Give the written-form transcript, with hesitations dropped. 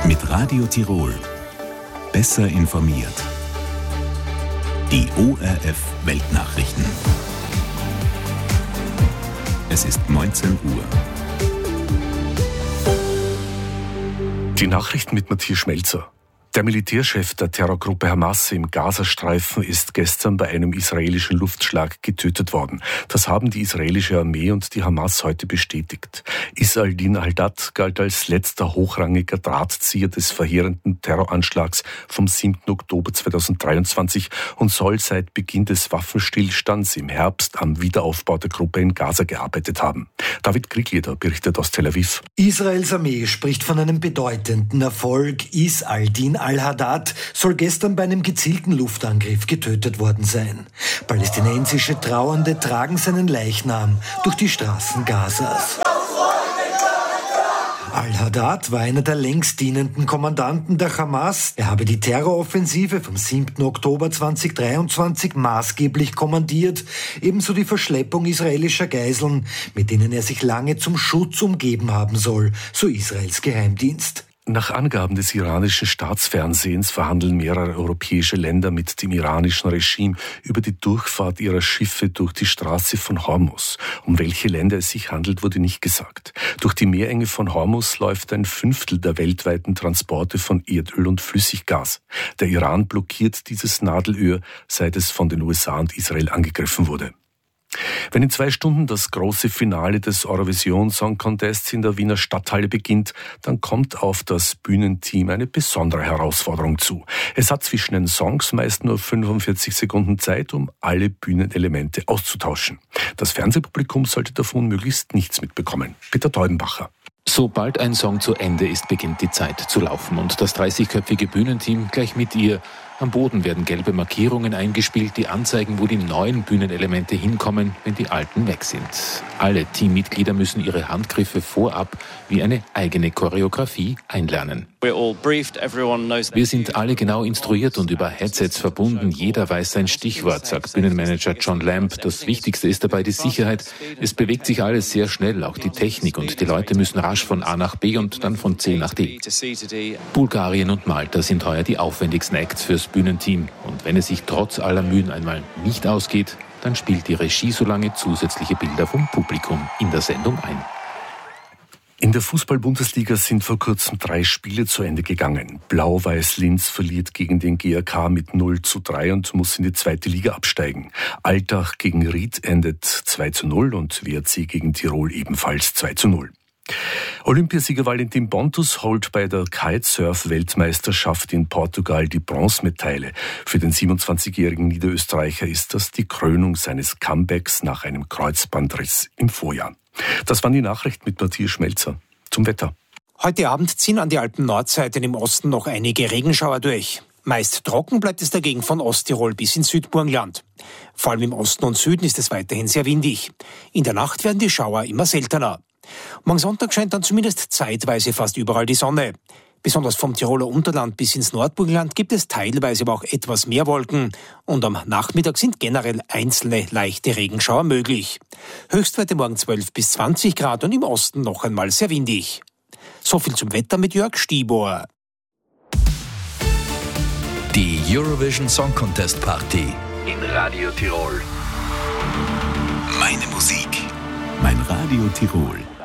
Mit Radio Tirol. Besser informiert. Die ORF Weltnachrichten. Es ist 19 Uhr. Die Nachrichten mit Matthias Schmelzer. Der Militärchef der Terrorgruppe Hamas im Gazastreifen ist gestern bei einem israelischen Luftschlag getötet worden. Das haben die israelische Armee und die Hamas heute bestätigt. Isaldin al-Haddad galt als letzter hochrangiger Drahtzieher des verheerenden Terroranschlags vom 7. Oktober 2023 und soll seit Beginn des Waffenstillstands im Herbst am Wiederaufbau der Gruppe in Gaza gearbeitet haben. David Kriegeder berichtet aus Tel Aviv. Israels Armee spricht von einem bedeutenden Erfolg. Isaldin al-Haddad soll gestern bei einem gezielten Luftangriff getötet worden sein. Palästinensische Trauernde tragen seinen Leichnam durch die Straßen Gazas. Al-Haddad war einer der längst dienenden Kommandanten der Hamas. Er habe die Terroroffensive vom 7. Oktober 2023 maßgeblich kommandiert, ebenso die Verschleppung israelischer Geiseln, mit denen er sich lange zum Schutz umgeben haben soll, so Israels Geheimdienst. Nach Angaben des iranischen Staatsfernsehens verhandeln mehrere europäische Länder mit dem iranischen Regime über die Durchfahrt ihrer Schiffe durch die Straße von Hormuz. Um welche Länder es sich handelt, wurde nicht gesagt. Durch die Meerenge von Hormuz läuft 1/5 der weltweiten Transporte von Erdöl und Flüssiggas. Der Iran blockiert dieses Nadelöhr, seit es von den USA und Israel angegriffen wurde. Wenn in 2 Stunden das große Finale des Eurovision Song Contests in der Wiener Stadthalle beginnt, dann kommt auf das Bühnenteam eine besondere Herausforderung zu. Es hat zwischen den Songs meist nur 45 Sekunden Zeit, um alle Bühnenelemente auszutauschen. Das Fernsehpublikum sollte davon möglichst nichts mitbekommen. Peter Teubenbacher. Sobald ein Song zu Ende ist, beginnt die Zeit zu laufen und das 30-köpfige Bühnenteam gleich mit ihr. Am Boden werden gelbe Markierungen eingespielt, die anzeigen, wo die neuen Bühnenelemente hinkommen, wenn die alten weg sind. Alle Teammitglieder müssen ihre Handgriffe vorab wie eine eigene Choreografie einlernen. Wir sind alle genau instruiert und über Headsets verbunden. Jeder weiß sein Stichwort, sagt Bühnenmanager John Lamb. Das Wichtigste ist dabei die Sicherheit. Es bewegt sich alles sehr schnell, auch die Technik, und die Leute müssen rasch von A nach B und dann von C nach D. Bulgarien und Malta sind heuer die aufwendigsten Acts fürs Bühnenteam. Und wenn es sich trotz aller Mühen einmal nicht ausgeht, dann spielt die Regie so lange zusätzliche Bilder vom Publikum in der Sendung ein. In der Fußball-Bundesliga sind vor kurzem 3 Spiele zu Ende gegangen. Blau-Weiß Linz verliert gegen den GAK mit 0:3 und muss in die 2. Liga absteigen. Altach gegen Ried endet 2:0 und WRC gegen Tirol ebenfalls 2:0. Olympiasieger Valentin Pontus holt bei der Kitesurf-Weltmeisterschaft in Portugal die Bronzemedaille. Für den 27-jährigen Niederösterreicher ist das die Krönung seines Comebacks nach einem Kreuzbandriss im Vorjahr. Das waren die Nachrichten mit Matthias Schmelzer. Zum Wetter. Heute Abend ziehen an die Alpen-Nordseiten im Osten noch einige Regenschauer durch. Meist trocken bleibt es dagegen von Osttirol bis ins Südburgenland. Vor allem im Osten und Süden ist es weiterhin sehr windig. In der Nacht werden die Schauer immer seltener. Morgen Sonntag scheint dann zumindest zeitweise fast überall die Sonne. Besonders vom Tiroler Unterland bis ins Nordburgenland gibt es teilweise aber auch etwas mehr Wolken. Und am Nachmittag sind generell einzelne leichte Regenschauer möglich. Höchstwerte morgen 12 bis 20 Grad und im Osten noch einmal sehr windig. So viel zum Wetter mit Jörg Stibor. Die Eurovision Song Contest Party in Radio Tirol. Meine Musik, mein Radio Tirol.